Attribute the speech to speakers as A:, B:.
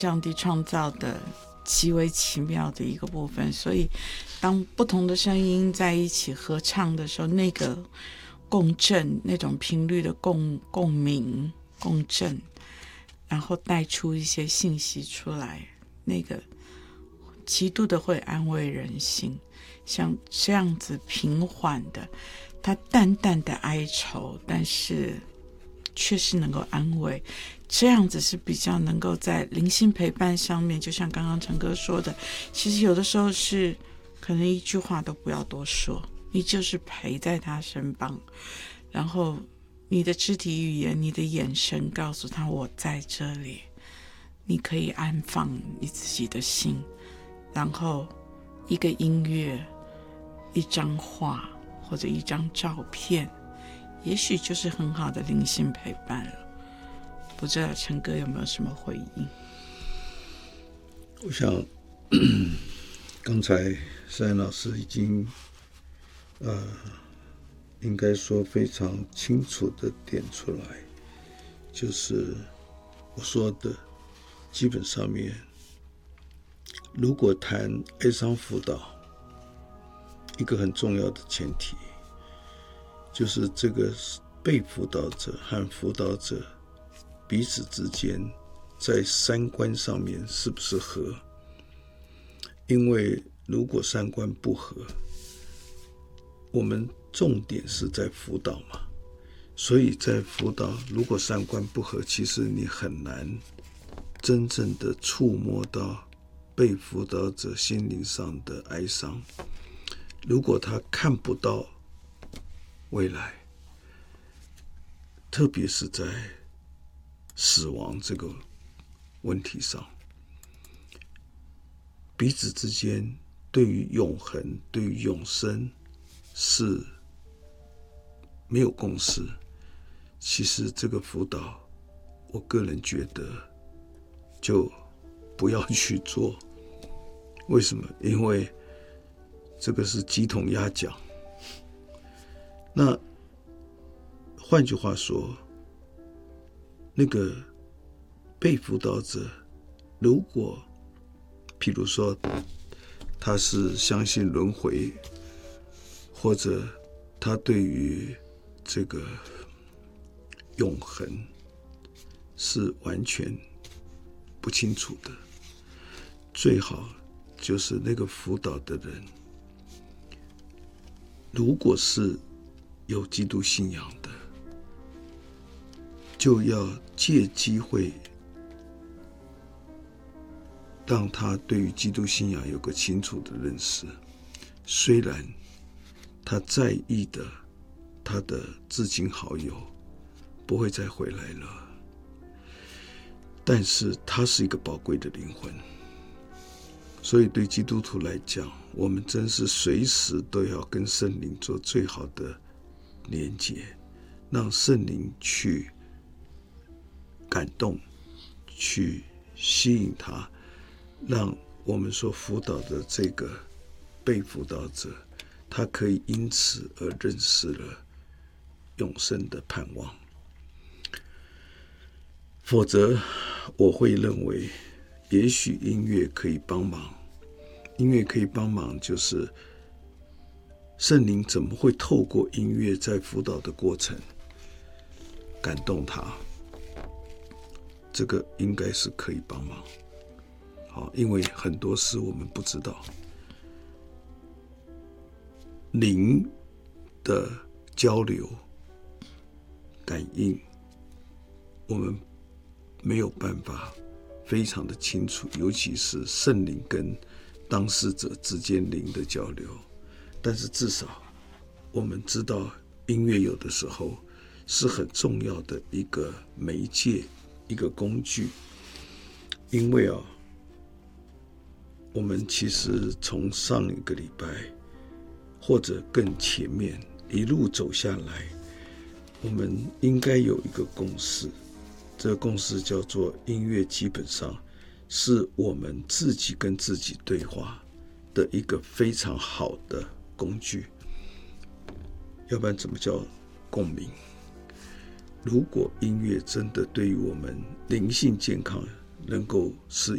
A: 上帝创造的极为奇妙的一个部分。所以当不同的声音在一起合唱的时候，那个共振，那种频率的共鸣共振，然后带出一些信息出来，那个极度的会安慰人心。像这样子平缓的，他淡淡的哀愁，但是却是能够安慰，这样子是比较能够在灵性陪伴上面，就像刚刚陈哥说的，其实有的时候是可能一句话都不要多说，你就是陪在他身旁，然后你的肢体语言，你的眼神告诉他我在这里，你可以安放你自己的心，然后一个音乐，一张画或者一张照片，也许就是很好的灵性陪伴了。不知道陈哥有没有什么回应？
B: 我想刚才思安老师已经应该说非常清楚的点出来，就是我说的基本上面，如果谈哀伤辅导，一个很重要的前提就是这个被辅导者和辅导者彼此之间在三观上面是不是合。因为如果三观不合，我们重点是在辅导嘛，所以在辅导如果三观不合，其实你很难真正的触摸到被辅导者心灵上的哀伤。如果他看不到未来，特别是在死亡这个问题上，彼此之间对于永恒、对于永生是没有共识，其实这个辅导，我个人觉得就不要去做。为什么？因为这个是鸡同鸭讲。那换句话说，那个被辅导者，如果譬如说他是相信轮回，或者他对于这个永恒是完全不清楚的，最好就是那个辅导的人，如果是有基督信仰的，就要借机会让他对于基督信仰有个清楚的认识。虽然他在意的他的至亲好友不会再回来了，但是他是一个宝贵的灵魂。所以对基督徒来讲，我们真是随时都要跟圣灵做最好的连结，让圣灵去感动，去吸引他，让我们所辅导的这个被辅导者，他可以因此而认识了永生的盼望。否则我会认为也许音乐可以帮忙。音乐可以帮忙，就是圣灵怎么会透过音乐在辅导的过程感动他，这个应该是可以帮忙。好，因为很多事我们不知道，灵的交流感应我们没有办法非常的清楚，尤其是圣灵跟当事者之间灵的交流。但是至少我们知道音乐有的时候是很重要的一个媒介，一个工具。因为我们其实从上一个礼拜或者更前面一路走下来，我们应该有一个共识，这个共识叫做音乐基本上是我们自己跟自己对话的一个非常好的工具。要不然怎么叫共鸣？如果音乐真的对于我们灵性健康能够是